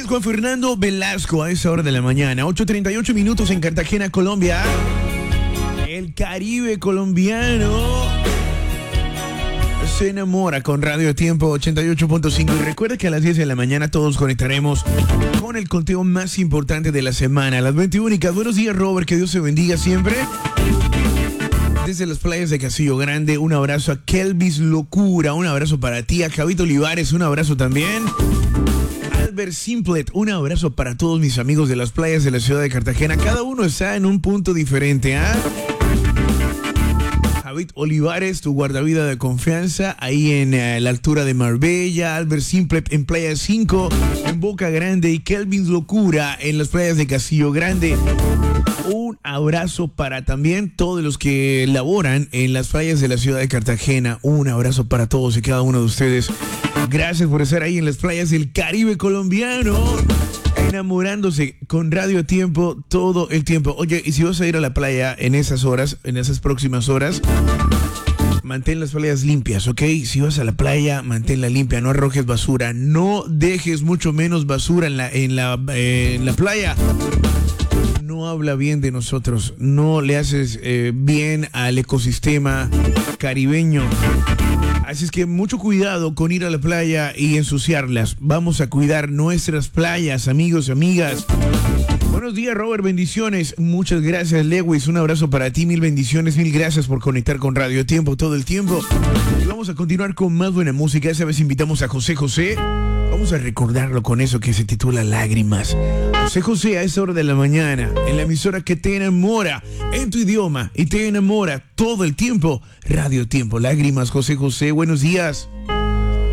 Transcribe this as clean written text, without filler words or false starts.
con Fernando Velasco a esa hora de la mañana. 8:38 minutos en Cartagena, Colombia. El Caribe colombiano se enamora con Radio Tiempo 88.5. Y recuerda que a las 10 de la mañana todos conectaremos con el conteo más importante de la semana. Las 21. Buenos días, Robert. Que Dios se bendiga siempre. Desde las playas de Castillo Grande, un abrazo a Kelvis Locura, un abrazo para ti, a Javito Olivares, un abrazo también. Albert Simplet, un abrazo para todos mis amigos de las playas de la ciudad de Cartagena. Cada uno está en un punto diferente, ¿ah? Javito Olivares, tu guardavida de confianza, ahí en la altura de Marbella. Albert Simplet en Playa 5, en Boca Grande. Y Kelvin Locura en las playas de Castillo Grande. Un abrazo para también todos los que laboran en las playas de la ciudad de Cartagena. Un abrazo para todos y cada uno de ustedes. Gracias por estar ahí en las playas del Caribe colombiano, enamorándose con Radio Tiempo todo el tiempo. Oye, y si vas a ir a la playa en esas horas, en esas próximas horas, mantén las playas limpias, ¿ok? Si vas a la playa, manténla limpia, no arrojes basura, no dejes mucho menos basura en la playa. No habla bien de nosotros, no le haces bien al ecosistema caribeño. Así es que mucho cuidado con ir a la playa y ensuciarlas. Vamos a cuidar nuestras playas, amigos, amigas. Buenos días, Robert, bendiciones. Muchas gracias, Lewis, un abrazo para ti, mil bendiciones, mil gracias por conectar con Radio Tiempo todo el tiempo. Y vamos a continuar con más buena música. Esa vez invitamos a José José. Vamos a recordarlo con eso que se titula Lágrimas. José José a esa hora de la mañana, en la emisora que te enamora en tu idioma y te enamora todo el tiempo. Radio Tiempo, Lágrimas, José José, buenos días.